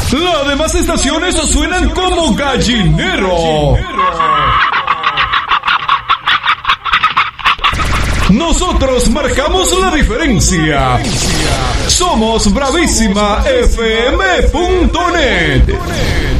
Las demás estaciones suenan como gallinero. Nosotros marcamos la diferencia. Somos bravísimafm.net.